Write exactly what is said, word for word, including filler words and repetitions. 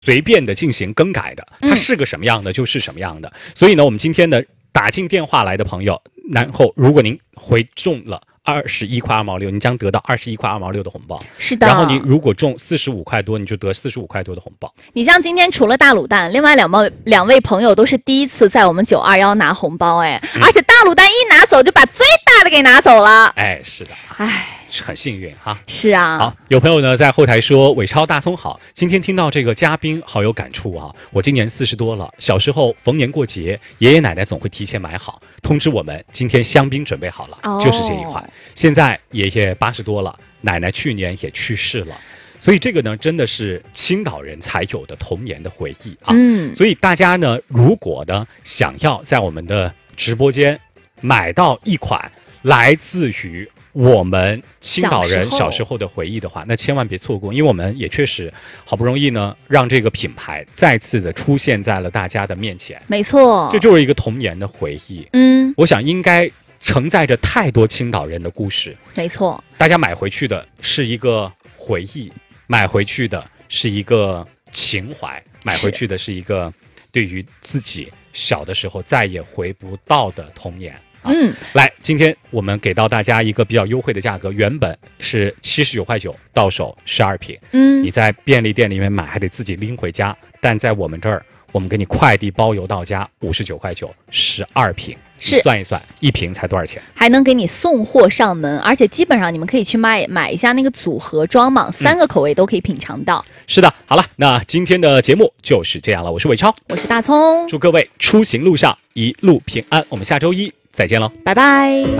随便的进行更改的，它是个什么样的就是什么样的。嗯、所以呢，我们今天呢打进电话来的朋友，然后如果您回中了二十一块二毛六，你将得到二十一块二毛六的红包。 是的。 然后你如果中四十五块多，你就得四十五块多的红包。 你像今天除了大卤蛋，另外两位两位朋友都是第一次在我们九二幺拿红包，哎、嗯，而且大卤蛋一拿走就把最大的给拿走了。 哎，是的， 哎。 很幸运哈。 是啊。 好，有朋友呢在后台说伟超大葱好，今天听到这个嘉宾好有感触啊。我今年四十多了，小时候逢年过节，爷爷奶奶总会提前买好，通知我们今天香槟准备好了，哦、就是这一款。现在爷爷八十多了，奶奶去年也去世了，所以这个呢真的是青岛人才有的童年的回忆啊。嗯，所以大家呢如果呢想要在我们的直播间买到一款来自于我们青岛人小时候的回忆的话，那千万别错过，因为我们也确实好不容易呢，让这个品牌再次的出现在了大家的面前。 没错， 这就是一个童年的回忆。嗯，我想应该承载着太多青岛人的故事。 没错， 大家买回去的是一个回忆，买回去的是一个情怀，买回去的是一个对于自己小的时候再也回不到的童年。嗯，来，今天我们给到大家一个比较优惠的价格，原本是七十九块九，到手十二瓶。嗯，你在便利店里面买还得自己拎回家，但在我们这儿，我们给你快递包邮到家，五十九块九，十二瓶。 是， 算一算，一瓶才多少钱？ 还能给你送货上门，而且基本上你们可以去买买一下那个组合装嘛，三个口味都可以品尝到。 嗯、是的，好了，那今天的节目就是这样了。我是伟超， 我是大葱， 祝各位出行路上一路平安。我们下周一再见喽， 拜拜。